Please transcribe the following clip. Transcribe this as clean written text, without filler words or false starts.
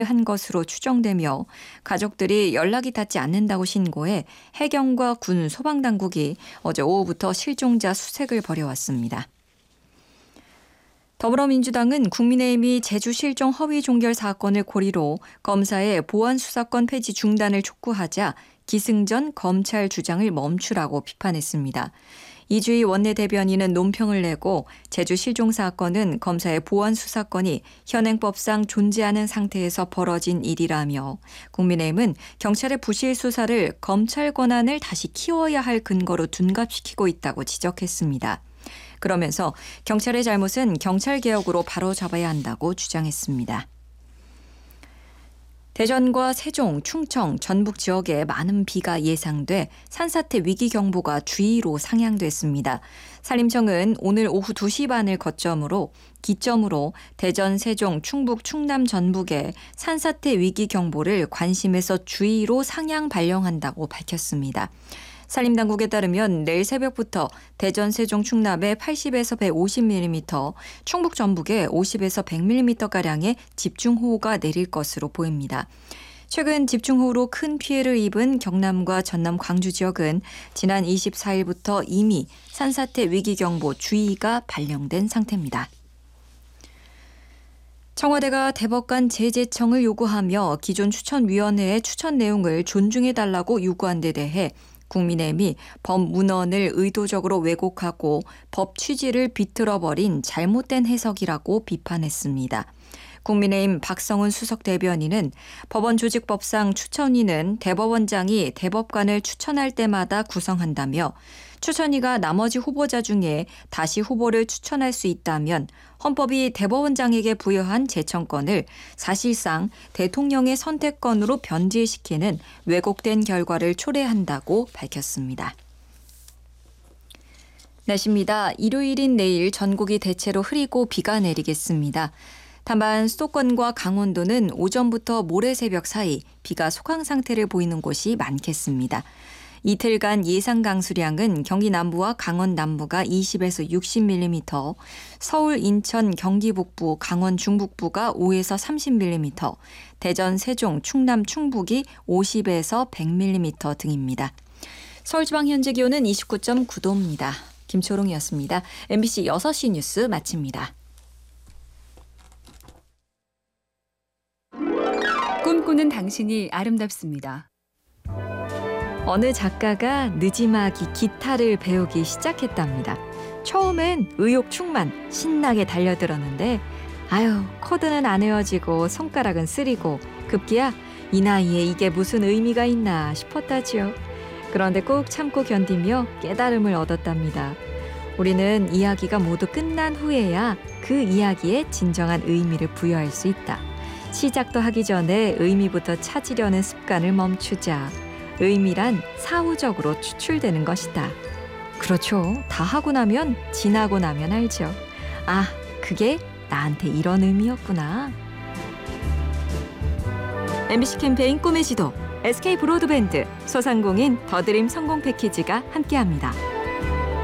한 것으로 추정되며 가족들이 연락이 닿지 않는다고 신고해 해경과 군 소방당국이 어제 오후부터 실종자 수색을 벌여왔습니다. 더불어민주당은 국민의힘이 제주 실종 허위 종결 사건을 고리로 검사의 보안 수사권 폐지 중단을 촉구하자 기승전 검찰 주장을 멈추라고 비판했습니다. 이주희 원내대변인은 논평을 내고 제주 실종 사건은 검사의 보안 수사권이 현행법상 존재하는 상태에서 벌어진 일이라며 국민의힘은 경찰의 부실 수사를 검찰 권한을 다시 키워야 할 근거로 둔갑시키고 있다고 지적했습니다. 그러면서 경찰의 잘못은 경찰개혁으로 바로잡아야 한다고 주장했습니다. 대전과 세종, 충청, 전북 지역에 많은 비가 예상돼 산사태 위기경보가 주의로 상향됐습니다. 산림청은 오늘 오후 2시 반을 기점으로 대전, 세종, 충북, 충남, 전북에 산사태 위기경보를 관심에서 주의로 상향 발령한다고 밝혔습니다. 산림당국에 따르면 내일 새벽부터 대전, 세종, 충남에 80에서 150mm, 충북, 전북에 50에서 100mm가량의 집중호우가 내릴 것으로 보입니다. 최근 집중호우로 큰 피해를 입은 경남과 전남, 광주 지역은 지난 24일부터 이미 산사태 위기경보 주의가 발령된 상태입니다. 청와대가 대법관 제재청을 요구하며 기존 추천위원회의 추천 내용을 존중해달라고 요구한 데 대해 국민의힘이 법문헌을 의도적으로 왜곡하고 법 취지를 비틀어버린 잘못된 해석이라고 비판했습니다. 국민의힘 박성훈 수석 대변인은 법원 조직법상 추천위는 대법원장이 대법관을 추천할 때마다 구성한다며 추천위가 나머지 후보자 중에 다시 후보를 추천할 수 있다면 헌법이 대법원장에게 부여한 제청권을 사실상 대통령의 선택권으로 변질시키는 왜곡된 결과를 초래한다고 밝혔습니다. 날씨입니다. 일요일인 내일 전국이 대체로 흐리고 비가 내리겠습니다. 다만 수도권과 강원도는 오전부터 모레 새벽 사이 비가 소강 상태를 보이는 곳이 많겠습니다. 이틀간 예상 강수량은 경기 남부와 강원 남부가 20에서 60mm, 서울, 인천, 경기 북부, 강원 중북부가 5에서 30mm, 대전, 세종, 충남, 충북이 50에서 100mm 등입니다. 서울지방 현재 기온은 29.9도입니다. 김초롱이었습니다. MBC 6시 뉴스 마칩니다. 꿈꾸는 당신이 아름답습니다. 어느 작가가 느지막이 기타를 배우기 시작했답니다. 처음엔 의욕 충만 신나게 달려들었는데 코드는 안 외워지고 손가락은 쓰리고 급기야 이 나이에 이게 무슨 의미가 있나 싶었다지요. 그런데 꾹 참고 견디며 깨달음을 얻었답니다. 우리는 이야기가 모두 끝난 후에야 그 이야기에 진정한 의미를 부여할 수 있다. 시작도 하기 전에 의미부터 찾으려는 습관을 멈추자. 의미란 사후적으로 추출되는 것이다. 그렇죠. 다 하고 나면 지나고 나면 알죠. 그게 나한테 이런 의미였구나. MBC 캠페인 꿈의 지도, SK 브로드밴드, 소상공인 더드림 성공 패키지가 함께합니다.